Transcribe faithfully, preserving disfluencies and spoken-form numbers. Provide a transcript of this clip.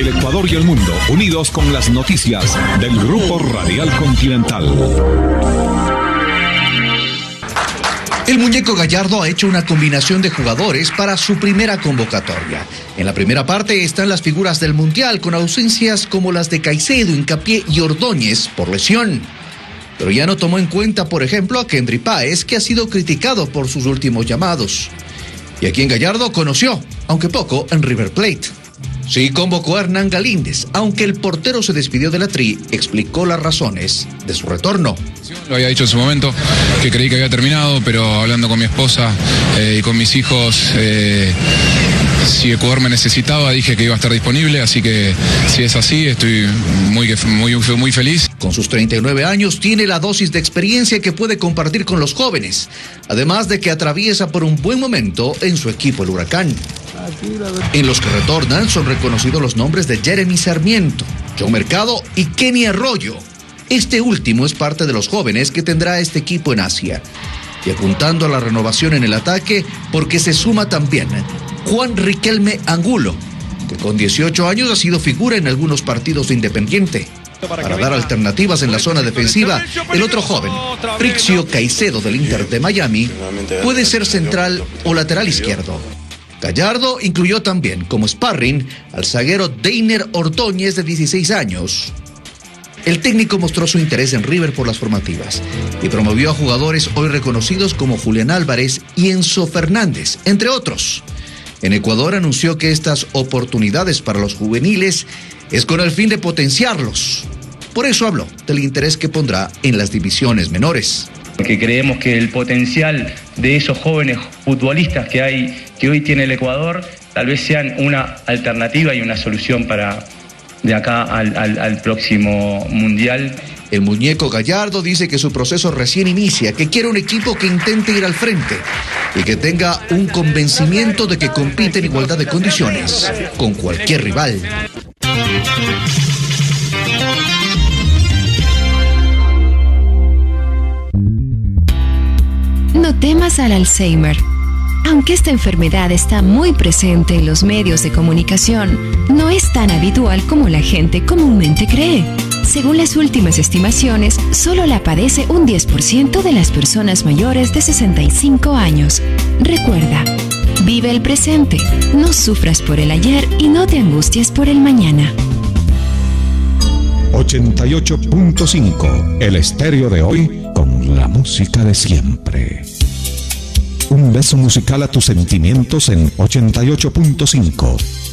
El Ecuador y el mundo, unidos con las noticias del Grupo Radial Continental. El Muñeco Gallardo ha hecho una combinación de jugadores para su primera convocatoria. En la primera parte están las figuras del Mundial, con ausencias como las de Caicedo, Hincapié y Ordóñez por lesión. Pero ya no tomó en cuenta, por ejemplo, a Kendry Páez, que ha sido criticado por sus últimos llamados. Y a quien Gallardo conoció, aunque poco, en River Plate. Sí convocó a Hernán Galíndez, aunque el portero se despidió de la Tri, explicó las razones de su retorno. Lo había dicho en su momento, que creí que había terminado, pero hablando con mi esposa eh, y con mis hijos, eh, si Ecuador me necesitaba, dije que iba a estar disponible, así que si es así, estoy muy, muy, muy feliz. Con sus treinta y nueve años, tiene la dosis de experiencia que puede compartir con los jóvenes, además de que atraviesa por un buen momento en su equipo, el Huracán. En los que retornan son reconocidos los nombres de Jeremy Sarmiento, John Mercado y Kenny Arroyo. Este último es parte de los jóvenes que tendrá este equipo en Asia. Y apuntando a la renovación en el ataque, porque se suma también Juan Riquelme Angulo, que con dieciocho años ha sido figura en algunos partidos de Independiente. Para dar alternativas en la zona defensiva, el otro joven, Frixio Caicedo del Inter de Miami, puede ser central o lateral izquierdo. Gallardo incluyó también como sparring al zaguero Deiner Ordóñez, de dieciséis años. El técnico mostró su interés en River por las formativas y promovió a jugadores hoy reconocidos como Julián Álvarez y Enzo Fernández, entre otros. En Ecuador anunció que estas oportunidades para los juveniles es con el fin de potenciarlos. Por eso habló del interés que pondrá en las divisiones menores. Porque creemos que el potencial de esos jóvenes futbolistas que hay, que hoy tiene el Ecuador, tal vez sean una alternativa y una solución para de acá al, al, al próximo Mundial. El Muñeco Gallardo dice que su proceso recién inicia, que quiere un equipo que intente ir al frente y que tenga un convencimiento de que compite en igualdad de condiciones con cualquier rival. No temas al Alzheimer. Aunque esta enfermedad está muy presente en los medios de comunicación, no es tan habitual como la gente comúnmente cree. Según las últimas estimaciones, solo la padece un diez por ciento de las personas mayores de sesenta y cinco años. Recuerda, vive el presente, no sufras por el ayer y no te angusties por el mañana. ochenta y ocho punto cinco, el estéreo de hoy con la música de siempre. Un beso musical a tus sentimientos en ochenta y ocho punto cinco.